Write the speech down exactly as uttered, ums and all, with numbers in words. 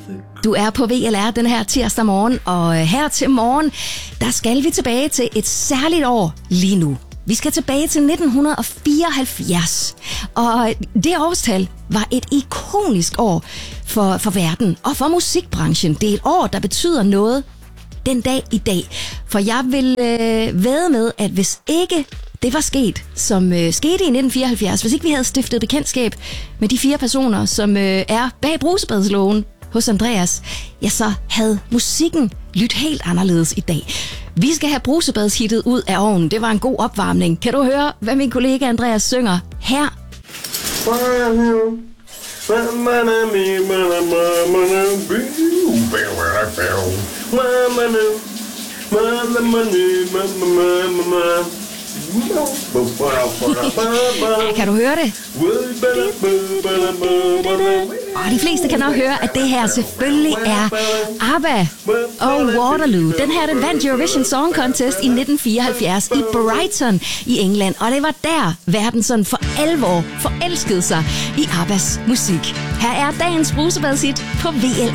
Du er på V L R den her tirsdag morgen, og her til morgen, der skal vi tilbage til et særligt år lige nu. Vi skal tilbage til nitten fireoghalvfjerds, og det årstal var et ikonisk år for, for verden og for musikbranchen. Det er et år, der betyder noget den dag i dag. For jeg vil øh, vædde med, at hvis ikke det var sket, som øh, skete i nitten fireoghalvfjerds, hvis ikke vi havde stiftet bekendtskab med de fire personer, som øh, er bag brusebadsloven hos Andreas, ja, så havde musikken lyttet helt anderledes i dag. Vi skal have brusebadshittet ud af ovnen. Det var en god opvarmning. Kan du høre, hvad min kollega Andreas synger her? Ja, kan du høre det? Og de fleste kan nok høre, at det her selvfølgelig er ABBA og Waterloo. Den her, den vandt Eurovision Song Contest i nitten fireoghalvfjerds i Brighton i England. Og det var der, verden sådan for alvor forelskede sig i ABBAs musik. Her er dagens brusebadshit på V L R.